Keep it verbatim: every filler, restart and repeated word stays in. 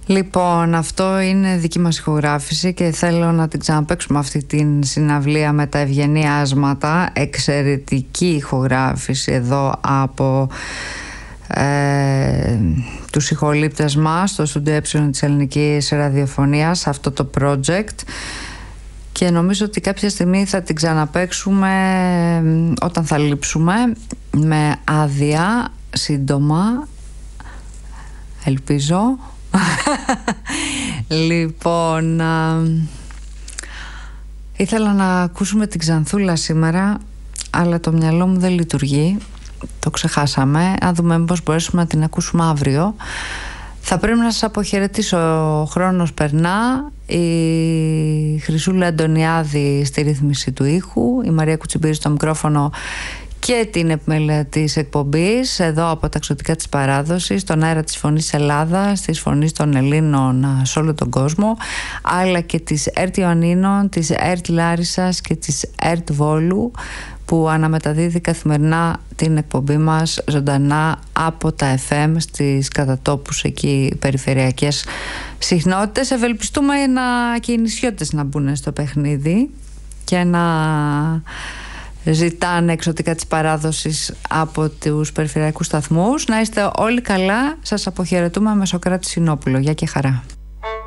Λοιπόν, αυτό είναι δική μας ηχογράφηση και θέλω να την ξαναπαίξουμε αυτή την συναυλία με τα ευγενή άσματα. Εξαιρετική ηχογράφηση εδώ από ε, τους ηχολήπτες μας στο στούντιο ε της Ελληνικής Ραδιοφωνίας, αυτό το project, και νομίζω ότι κάποια στιγμή θα την ξαναπαίξουμε όταν θα λείψουμε, με άδεια, σύντομα, ελπίζω. Λοιπόν, α, ήθελα να ακούσουμε την Ξανθούλα σήμερα, αλλά το μυαλό μου δεν λειτουργεί, το ξεχάσαμε. Αν δούμε μήπως μπορέσουμε να την ακούσουμε αύριο. Θα πρέπει να σας αποχαιρετήσω, ο χρόνος περνά. Η Χρυσούλα Αντωνιάδη στη ρύθμιση του ήχου, η Μαρία Κουτσιμπήρη στο μικρόφωνο και την επιμέλεια της εκπομπής εδώ από τα εξωτικά της παράδοσης, στον αέρα της Φωνής Ελλάδας, της Φωνής των Ελλήνων σε όλο τον κόσμο, αλλά και της ΕΡΤ Ιωαννίνων, της ΕΡΤ Λάρισσας και της ΕΡΤ Βόλου, που αναμεταδίδει καθημερινά την εκπομπή μας ζωντανά από τα εφ εμ στις κατατόπους εκεί περιφερειακές συχνότητες. Ευελπιστούμε να, και οι νησιώτες να μπουν στο παιχνίδι και να ζητάνε εξωτικά της παράδοσης από τους περιφερειακούς σταθμούς. Να είστε όλοι καλά. Σας αποχαιρετούμε με Σωκράτη Συνόπουλο. Γεια και χαρά.